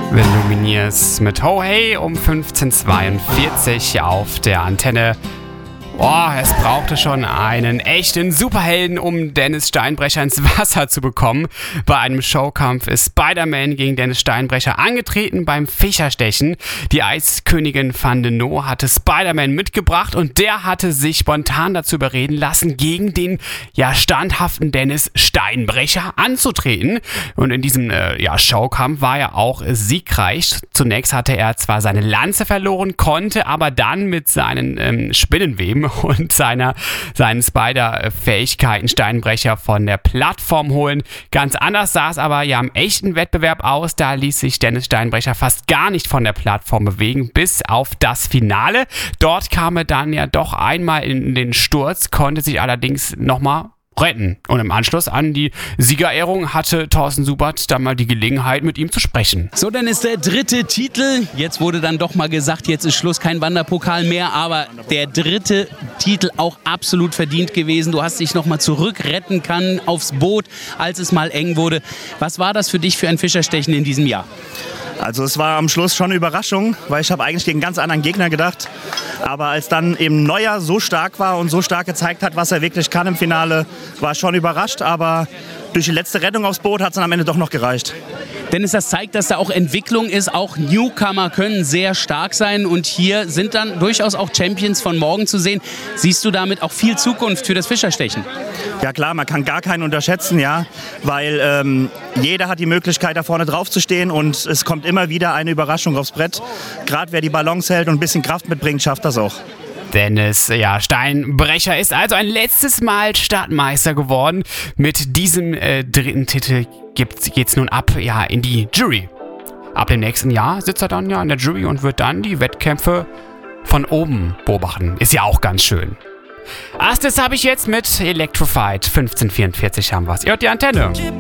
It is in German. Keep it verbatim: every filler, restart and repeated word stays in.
The Lumineers mit Ho Hey um fünfzehn Uhr zweiundvierzig auf der Antenne. Oh, es brauchte schon einen echten Superhelden, um Dennis Steinbrecher ins Wasser zu bekommen. Bei einem Showkampf ist Spider-Man gegen Dennis Steinbrecher angetreten beim Fischerstechen. Die Eiskönigin Van de Noo hatte Spider-Man mitgebracht und der hatte sich spontan dazu überreden lassen, gegen den ja standhaften Dennis Steinbrecher anzutreten. Und in diesem äh, ja, Showkampf war er auch siegreich. Zunächst hatte er zwar seine Lanze verloren, konnte aber dann mit seinen ähm, Spinnenweben und seiner, seinen Spider-Fähigkeiten Steinbrecher von der Plattform holen. Ganz anders sah es aber ja im echten Wettbewerb aus. Da ließ sich Dennis Steinbrecher fast gar nicht von der Plattform bewegen, bis auf das Finale. Dort kam er dann ja doch einmal in den Sturz, konnte sich allerdings nochmal retten. Und im Anschluss an die Siegerehrung hatte Thorsten Subert dann mal die Gelegenheit, mit ihm zu sprechen. So, dann ist der dritte Titel. Jetzt wurde dann doch mal gesagt, jetzt ist Schluss, kein Wanderpokal mehr. Aber der dritte Titel auch absolut verdient gewesen. Du hast dich noch mal zurückretten können aufs Boot, als es mal eng wurde. Was war das für dich für ein Fischerstechen in diesem Jahr? Also es war am Schluss schon eine Überraschung, weil ich habe eigentlich gegen einen ganz anderen Gegner gedacht. Aber als dann eben Neuer so stark war und so stark gezeigt hat, was er wirklich kann im Finale, war ich schon überrascht. Aber durch die letzte Rettung aufs Boot hat es dann am Ende doch noch gereicht. Dennis, das zeigt, dass da auch Entwicklung ist. Auch Newcomer können sehr stark sein. Und hier sind dann durchaus auch Champions von morgen zu sehen. Siehst du damit auch viel Zukunft für das Fischerstechen? Ja klar, man kann gar keinen unterschätzen, ja, weil ähm, jeder hat die Möglichkeit, da vorne drauf zu stehen und es kommt immer wieder eine Überraschung aufs Brett. Gerade wer die Balance hält und ein bisschen Kraft mitbringt, schafft das auch. Dennis ja, Steinbrecher ist also ein letztes Mal Stadtmeister geworden. Mit diesem äh, dritten Titel geht's, geht's nun ab ja, in die Jury. Ab dem nächsten Jahr sitzt er dann ja in der Jury und wird dann die Wettkämpfe von oben beobachten. Ist ja auch ganz schön. Erstes habe ich jetzt mit Electrified. fünfzehn Uhr vierundvierzig haben wir es. Ihr hört die Antenne.